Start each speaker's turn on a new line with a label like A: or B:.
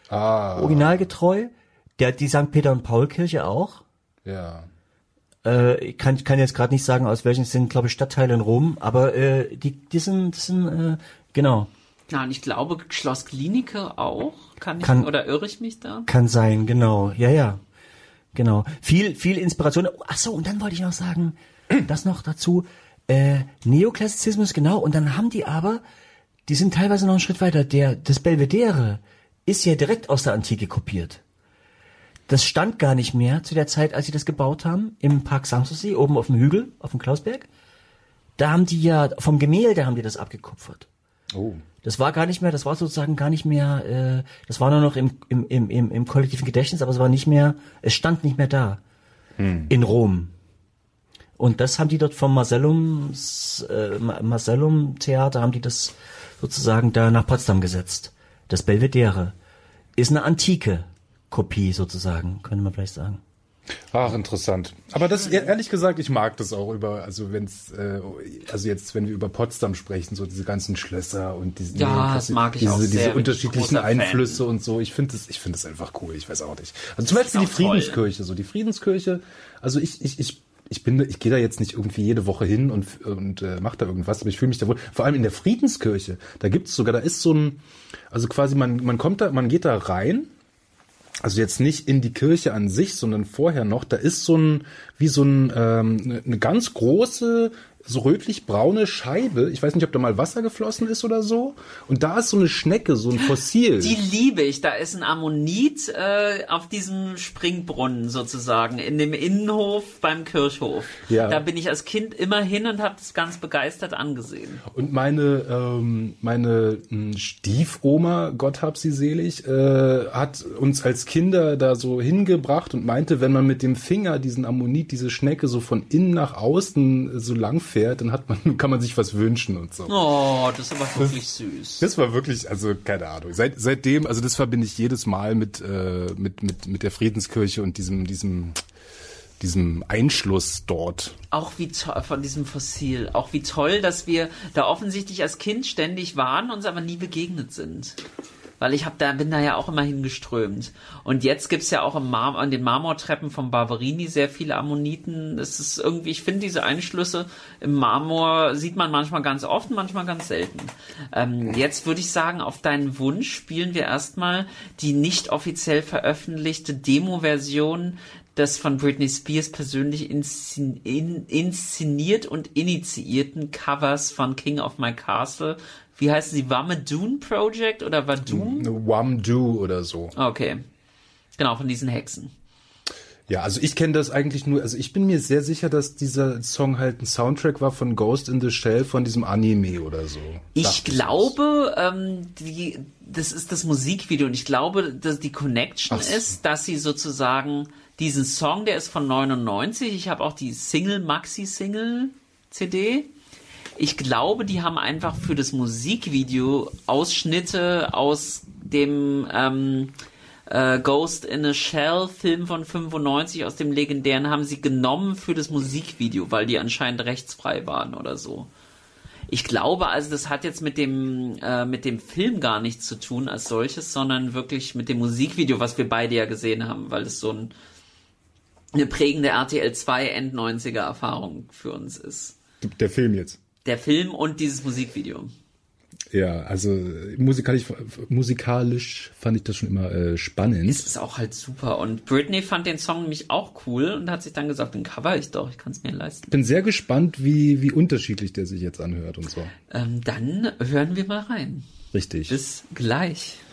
A: originalgetreu. Die St. Peter und Paul Kirche auch.
B: Ja.
A: Ich kann jetzt gerade nicht sagen, aus welchen sind, glaube ich, Stadtteile in Rom, aber die sind genau.
C: Ja, und ich glaube, Schloss Glienicke auch. Oder irre ich mich da?
A: Kann sein, genau. Ja. Genau. Viel Inspiration. Ach so, und dann wollte ich noch sagen, das noch dazu, Neoklassizismus, genau, und dann haben die sind teilweise noch einen Schritt weiter. Das Belvedere ist ja direkt aus der Antike kopiert. Das stand gar nicht mehr zu der Zeit, als sie das gebaut haben, im Park Sanssouci, oben auf dem Hügel, auf dem Klausberg. Da haben die ja, vom Gemälde haben die das abgekupfert.
B: Oh.
A: Das war gar nicht mehr, das war sozusagen gar nicht mehr, das war nur noch im kollektiven Gedächtnis, aber es stand nicht mehr da. In Rom. Und das haben die dort vom Marcellum Theater, haben die das sozusagen da nach Potsdam gesetzt. Das Belvedere ist eine antike Kopie sozusagen, könnte man vielleicht sagen.
B: Ach, interessant. Aber das, ehrlich gesagt, ich mag das auch wenn wir über Potsdam sprechen, so diese ganzen Schlösser und diese unterschiedlichen Einflüsse und so. Ich finde das einfach cool. Ich weiß auch nicht. Also zum Beispiel die Friedenskirche, so die Friedenskirche. Also ich gehe da jetzt nicht irgendwie jede Woche hin und mache da irgendwas, aber ich fühle mich da wohl. Vor allem in der Friedenskirche, da ist so ein, also quasi man geht da rein. Also jetzt nicht in die Kirche an sich, sondern vorher noch, da ist eine ganz große, so rötlich-braune Scheibe. Ich weiß nicht, ob da mal Wasser geflossen ist oder so. Und da ist so eine Schnecke, so ein Fossil.
C: Die liebe ich. Da ist ein Ammonit auf diesem Springbrunnen sozusagen, in dem Innenhof beim Kirchhof. Ja. Da bin ich als Kind immer hin und habe das ganz begeistert angesehen.
B: Und meine Stiefoma, Gott hab sie selig, hat uns als Kinder da so hingebracht und meinte, wenn man mit dem Finger diesen Ammonit, diese Schnecke so von innen nach außen so lang fährt, dann kann man sich was wünschen und so.
C: Oh, das ist aber wirklich süß.
B: Das war wirklich, also keine Ahnung. Seitdem, also das verbinde ich jedes Mal mit der Friedenskirche und diesem Einschluss dort.
C: Auch wie toll, von diesem Fossil, auch wie toll, dass wir da offensichtlich als Kind ständig waren, uns aber nie begegnet sind. Weil bin da ja auch immer hingeströmt. Und jetzt gibt's ja auch an den Marmortreppen von Barberini sehr viele Ammoniten. Das ist irgendwie, ich finde diese Einschlüsse im Marmor sieht man manchmal ganz oft, manchmal ganz selten. Jetzt würde ich sagen, auf deinen Wunsch spielen wir erstmal die nicht offiziell veröffentlichte Demo-Version des von Britney Spears persönlich inszeniert und initiierten Covers von King of My Castle. Wie heißen sie? Whamadoon Project oder Wadoon?
B: Whamdoo oder so.
C: Okay. Genau, von diesen Hexen.
B: Ja, also ich kenne das eigentlich nur, also ich bin mir sehr sicher, dass dieser Song halt ein Soundtrack war von Ghost in the Shell, von diesem Anime oder so.
C: Ich glaube, das ist das Musikvideo und ich glaube, dass die Connection ist, dass sie sozusagen diesen Song, der ist von 99, ich habe auch die Maxi-Single-CD. Ich glaube, die haben einfach für das Musikvideo Ausschnitte aus dem Ghost in a Shell Film von 95, aus dem legendären, haben sie genommen für das Musikvideo, weil die anscheinend rechtsfrei waren oder so. Ich glaube, also das hat jetzt mit dem Film gar nichts zu tun als solches, sondern wirklich mit dem Musikvideo, was wir beide ja gesehen haben, weil das so eine prägende RTL 2 End-90er Erfahrung für uns ist.
B: Der Film jetzt?
C: Der Film und dieses Musikvideo.
B: Ja, also musikalisch fand ich das schon immer spannend.
C: Es ist auch halt super. Und Britney fand den Song nämlich auch cool und hat sich dann gesagt, den cover ich doch, ich kann es mir leisten.
B: Ich bin sehr gespannt, wie unterschiedlich der sich jetzt anhört und so.
C: Dann hören wir mal rein.
B: Richtig.
C: Bis gleich.